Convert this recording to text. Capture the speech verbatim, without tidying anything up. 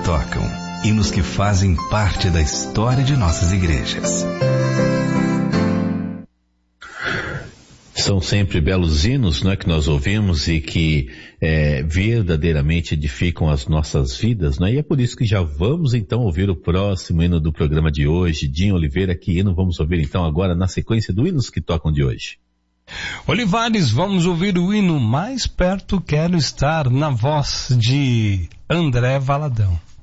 tocam, hinos que fazem parte da história de nossas igrejas. São sempre belos hinos, não é, que nós ouvimos e que é, verdadeiramente edificam as nossas vidas, não é? E é por isso que já vamos então ouvir o próximo hino do programa de hoje. Dinho Oliveira, que hino vamos ouvir então agora na sequência do Hinos que Tocam de hoje? Olivares, vamos ouvir o hino Mais Perto Quero Estar, na voz de André Valadão.